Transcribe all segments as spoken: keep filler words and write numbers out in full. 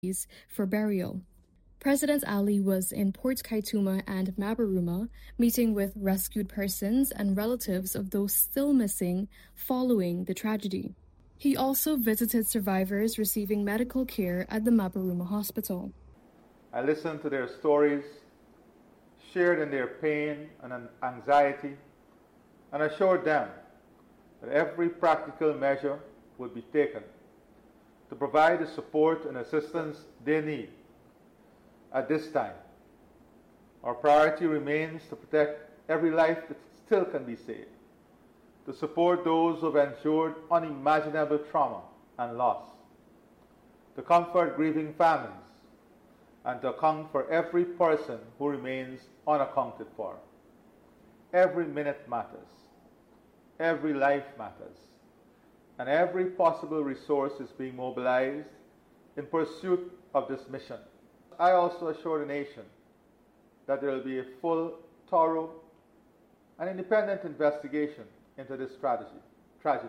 for burial. President Ali was in Port Kaituma and Mabaruma, meeting with rescued persons and relatives of those still missing following the tragedy. He also visited survivors receiving medical care at the Mabaruma Hospital. I listened to their stories, shared in their pain and anxiety, and assured them that every practical measure would be taken to provide the support and assistance they need at this time. Our priority remains to protect every life that still can be saved, to support those who have endured unimaginable trauma and loss, to comfort grieving families, and to account for every person who remains unaccounted for. Every minute matters. Every life matters. And every possible resource is being mobilized in pursuit of this mission. I also assure the nation that there will be a full, thorough, and independent investigation into this tragedy. tragedy.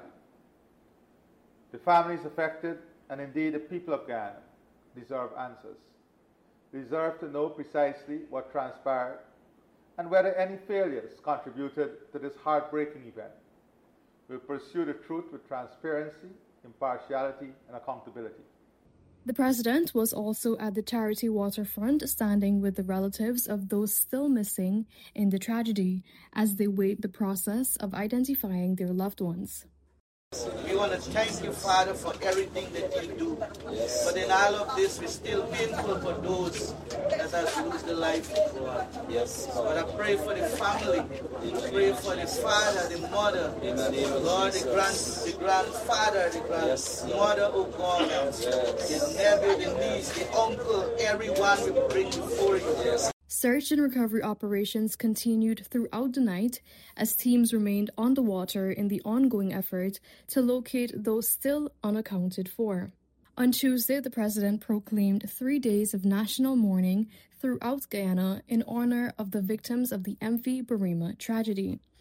The families affected, and indeed the people of Guyana, deserve answers. They deserve to know precisely what transpired and whether any failures contributed to this heartbreaking event. We'll pursue the truth with transparency, impartiality, and accountability. The president was also at the Charity Waterfront, standing with the relatives of those still missing in the tragedy as they wait the process of identifying their loved ones. We want to thank you, Father, for everything that you do. Yes. But in all of this, we're still painful for those that have lost their life. Yes. But I pray for the family. I pray for the father, the mother, Lord, the grand, the grandfather, the grandmother, oh God, the nephew, the niece, the uncle, everyone we bring before you. Yes. Search and recovery operations continued throughout the night as teams remained on the water in the ongoing effort to locate those still unaccounted for. On Tuesday, the president proclaimed three days of national mourning throughout Guyana in honor of the victims of the M V Barima tragedy.